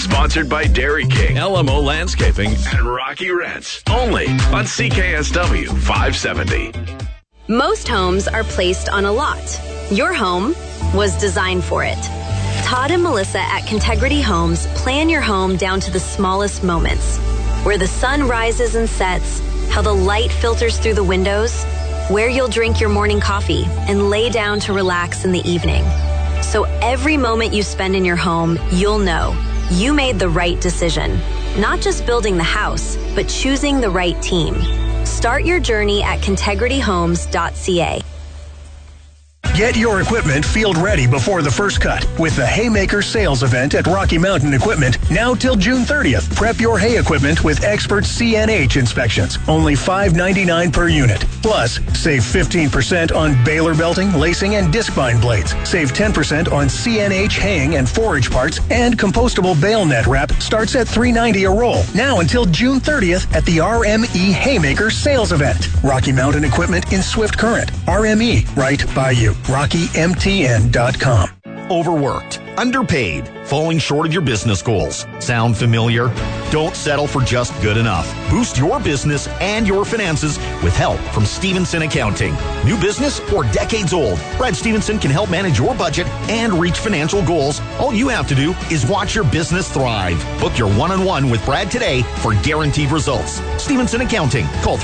Sponsored by Dairy King, LMO Landscaping, and Rocky Rents. Only on CKSW 570. Most homes are placed on a lot. Your home was designed for it. Todd and Melissa at Contegrity Homes plan your home down to the smallest moments. Where the sun rises and sets, how the light filters through the windows, where you'll drink your morning coffee and lay down to relax in the evening. So every moment you spend in your home, you'll know you made the right decision. Not just building the house, but choosing the right team. Start your journey at contegrityhomes.ca. Get your equipment field ready before the first cut with the Haymaker sales event at Rocky Mountain Equipment now till June 30th. Prep your hay equipment with expert CNH inspections. Only $5.99 per unit. Plus, save 15% on baler belting, lacing, and disc bind blades. Save 10% on CNH haying and forage parts, and compostable bale net wrap starts at $3.90 a roll. Now until June 30th at the RME Haymaker sales event. Rocky Mountain Equipment in Swift Current. RME, right by you. RockyMTN.com. Overworked, underpaid, falling short of your business goals. Sound familiar? Don't settle for just good enough. Boost your business and your finances with help from Stevenson Accounting. New business or decades old, Brad Stevenson can help manage your budget and reach financial goals. All you have to do is watch your business thrive. Book your one-on-one with Brad today for guaranteed results. Stevenson Accounting. Call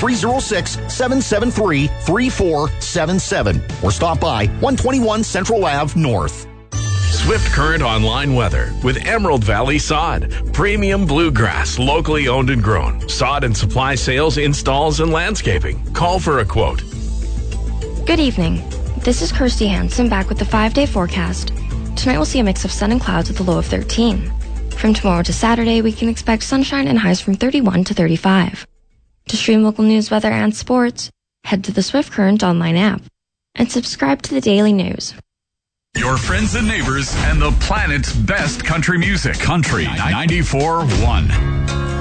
306-773-3477 or stop by 121 Central Ave North. Swift Current Online Weather with Emerald Valley Sod. Premium bluegrass, locally owned and grown. Sod and supply sales, installs, and landscaping. Call for a quote. Good evening. This is Kirsty Hansen back with the 5-day forecast. Tonight we'll see a mix of sun and clouds with a low of 13. From tomorrow to Saturday, we can expect sunshine and highs from 31 to 35. To stream local news, weather, and sports, head to the Swift Current online app and subscribe to the daily news. Your friends and neighbors and the planet's best country music. Country 94.1.